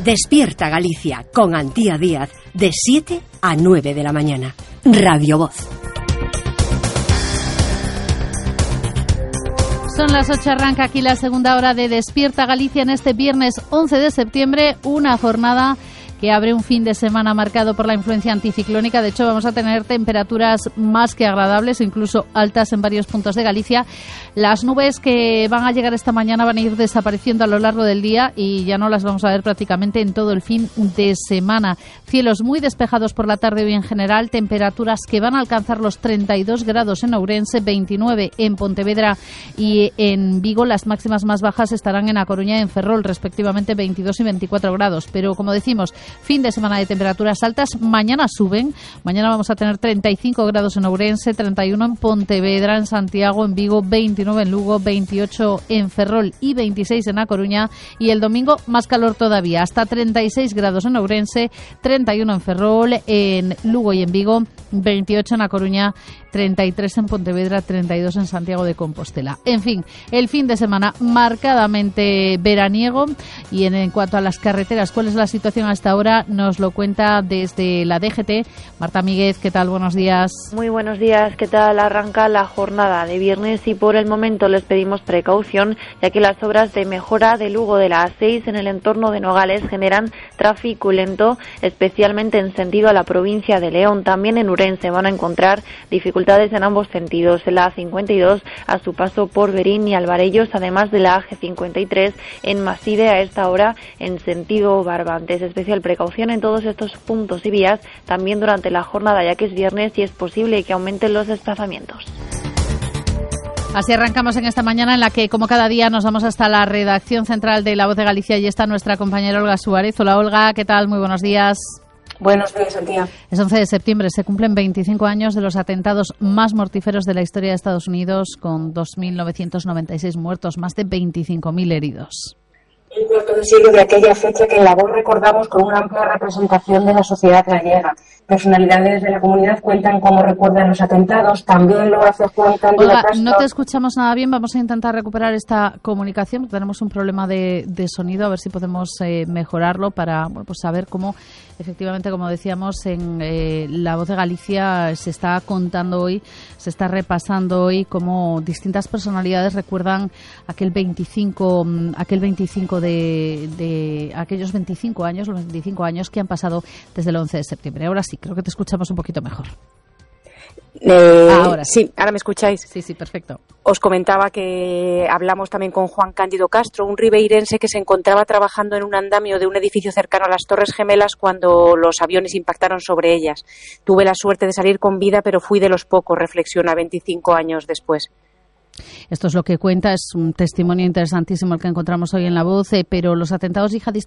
Despierta Galicia con Antía Díaz de 7 a 9 de la mañana. Radio Voz. Son las 8, arranca aquí la segunda hora de Despierta Galicia en este viernes 11 de septiembre, una jornada que abre un fin de semana marcado por la influencia anticiclónica. De hecho, vamos a tener temperaturas más que agradables, incluso altas en varios puntos de Galicia. Las nubes que van a llegar esta mañana van a ir desapareciendo a lo largo del día y ya no las vamos a ver prácticamente en todo el fin de semana. Cielos muy despejados por la tarde hoy en general, temperaturas que van a alcanzar los 32 grados en Ourense, 29 en Pontevedra y en Vigo. Las máximas más bajas estarán en A Coruña y en Ferrol, respectivamente 22 y 24 grados. Pero, como decimos, fin de semana de temperaturas altas. Mañana suben. Mañana vamos a tener 35 grados en Ourense, 31 en Pontevedra, en Santiago, en Vigo, 29 en Lugo, 28 en Ferrol y 26 en A Coruña. Y el domingo más calor todavía, hasta 36 grados en Ourense, 31 en Ferrol, en Lugo y en Vigo, 28 en A Coruña, 33 en Pontevedra, 32 en Santiago de Compostela. En fin, el fin de semana marcadamente veraniego. Y en cuanto a las carreteras, ¿cuál es la situación hasta ahora? Nos lo cuenta desde la DGT Marta Míguez. ¿Qué tal? Buenos días. Muy buenos días. ¿Qué tal? Arranca la jornada de viernes y por el momento les pedimos precaución, ya que las obras de mejora de Lugo de la A6 en el entorno de Nogales generan tráfico lento, especialmente en sentido a la provincia de León. También en Ourense van a encontrar dificultades en ambos sentidos, en la A52 a su paso por Berín y Alvarellos, además de la AG53 en Maside a esta hora en sentido Barbantes. Especial precaución en todos estos puntos y vías también durante la jornada, ya que es viernes y es posible que aumenten los desplazamientos. Así arrancamos en esta mañana en la que, como cada día, nos vamos hasta la redacción central de La Voz de Galicia y está nuestra compañera Olga Suárez. Hola, Olga, ¿qué tal? Muy buenos días. Buenos días, Antía. Es 11 de septiembre, se cumplen 25 años de los atentados más mortíferos de la historia de Estados Unidos, con 2.996 muertos, más de 25.000 heridos. Un cuarto de siglo de aquella fecha que en La Voz recordamos con una amplia representación de la sociedad gallega. Personalidades de la comunidad cuentan cómo recuerdan los atentados. También lo hace Juan Cándido Castro. No te escuchamos nada bien. Vamos a intentar recuperar esta comunicación. Tenemos un problema de sonido. A ver si podemos mejorarlo para pues saber cómo, efectivamente, como decíamos, en La Voz de Galicia se está contando hoy, se está repasando hoy cómo distintas personalidades recuerdan aquel 25 de aquellos 25 años, los 25 años que han pasado desde el 11 de septiembre. Ahora sí, creo que te escuchamos un poquito mejor. Ahora sí, ahora me escucháis. Sí, perfecto. Os comentaba que hablamos también con Juan Cándido Castro, un ribeirense que se encontraba trabajando en un andamio de un edificio cercano a las Torres Gemelas cuando los aviones impactaron sobre ellas. Tuve la suerte de salir con vida, pero fui de los pocos, reflexiona 25 años después. Esto es lo que cuenta, es un testimonio interesantísimo el que encontramos hoy en La Voz, pero los atentados yihadistas